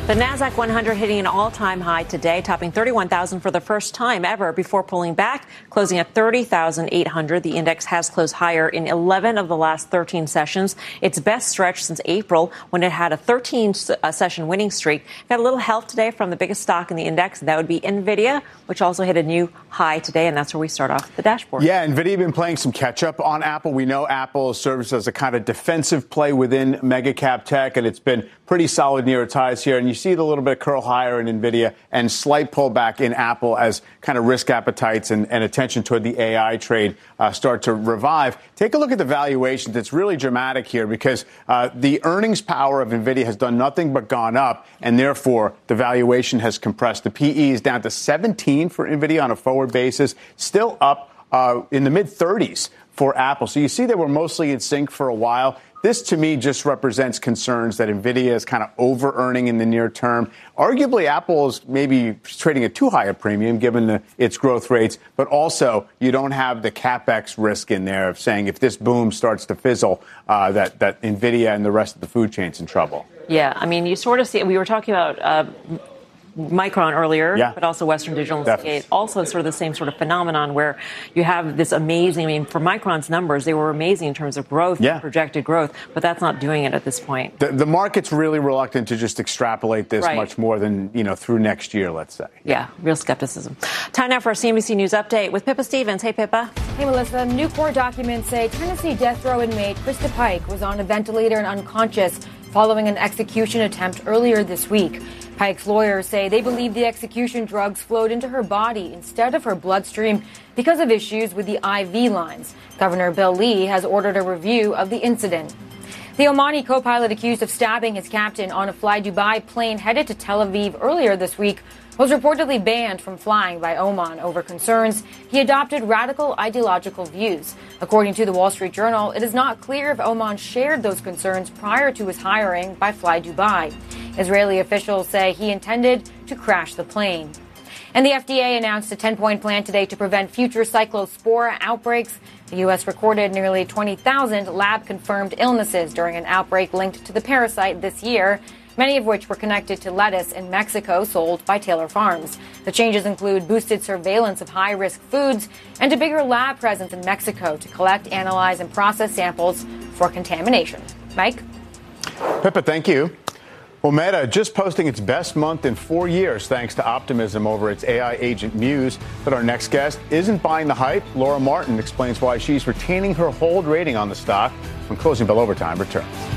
The Nasdaq 100 hitting an all-time high today, topping 31,000 for the first time ever before pulling back, closing at 30,800. The index has closed higher in 11 of the last 13 sessions. Its best stretch since April, when it had a 13-session winning streak. Got a little help today from the biggest stock in the index. That would be NVIDIA, which also hit a new high today, and that's where we start off the dashboard. Yeah, NVIDIA been playing some catch-up on Apple. We know Apple serves as a kind of defensive play within mega-cap tech, and it's been pretty solid near its highs here. And you see the little bit of curl higher in NVIDIA and slight pullback in Apple as kind of risk appetites and attention toward the AI trade start to revive. Take a look at the valuations. It's really dramatic here because the earnings power of NVIDIA has done nothing but gone up, and therefore the valuation has compressed. The PE is down to 17 for NVIDIA on a forward basis, still up in the mid-30s for Apple. So you see they were mostly in sync for a while. This, to me, just represents concerns that NVIDIA is kind of over-earning in the near term. Arguably, Apple is maybe trading at too high a premium, given its growth rates. But also, you don't have the CapEx risk in there of saying if this boom starts to fizzle, that NVIDIA and the rest of the food chain's in trouble. Yeah, I mean, you sort of see it. We were talking about Micron earlier, but also Western Digital and Seagate, also sort of the same sort of phenomenon where you have this amazing, I mean, for Micron's numbers, they were amazing in terms of growth, projected growth, but that's not doing it at this point. The market's really reluctant to just extrapolate this much more than, through next year, let's say. Yeah, real skepticism. Time now for a CNBC News update with Pippa Stevens. Hey, Pippa. Hey, Melissa. New court documents say Tennessee death row inmate Krista Pike was on a ventilator and unconscious following an execution attempt earlier this week. Pike's lawyers say they believe the execution drugs flowed into her body instead of her bloodstream because of issues with the IV lines. Governor Bill Lee has ordered a review of the incident. The Omani co-pilot accused of stabbing his captain on a Fly Dubai plane headed to Tel Aviv earlier this week was reportedly banned from flying by Oman over concerns he adopted radical ideological views. According to the Wall Street Journal, it is not clear if Oman shared those concerns prior to his hiring by Fly Dubai. Israeli officials say he intended to crash the plane. And the FDA announced a 10-point plan today to prevent future cyclospora outbreaks. The U.S. recorded nearly 20,000 lab-confirmed illnesses during an outbreak linked to the parasite this year, many of which were connected to lettuce in Mexico sold by Taylor Farms. The changes include boosted surveillance of high-risk foods and a bigger lab presence in Mexico to collect, analyze, and process samples for contamination. Mike? Pippa, thank you. Well, Meta just posting its best month in 4 years thanks to optimism over its AI agent Muse. But our next guest isn't buying the hype. Laura Martin explains why she's retaining her hold rating on the stock when Closing Bell Overtime returns.